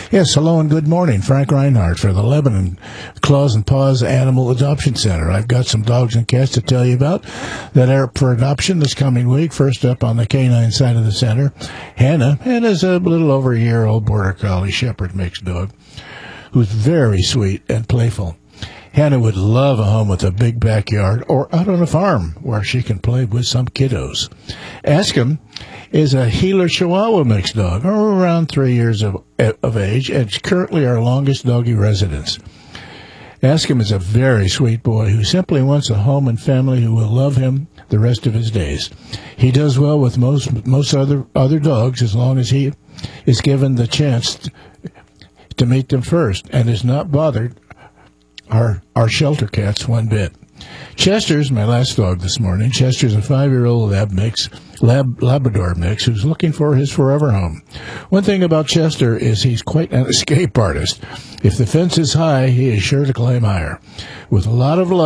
Yes, hello and good morning. Frank Reinhardt for the Lebanon Claws and Paws Animal Adoption Center. I've got some dogs and cats to tell you about that are up for adoption this coming week. First up on the canine side of the center, Hannah. Hannah's a little over a year-old Border Collie Shepherd mixed dog who's very sweet and playful. Hannah would love a home with a big backyard or out on a farm where she can play with some kiddos. Askham is a Heeler Chihuahua mixed dog, or around 3 years of age, and is currently our longest doggy residence. Askham is a very sweet boy who simply wants a home and family who will love him the rest of his days. He does well with most other dogs as long as he is given the chance to meet them first and is not bothered our shelter cats one bit. Chester's my last dog this morning. Chester's a 5-year-old Labrador mix who's looking for his forever home. One thing about Chester is he's quite an escape artist. If the fence is high, he is sure to climb higher. With a lot of love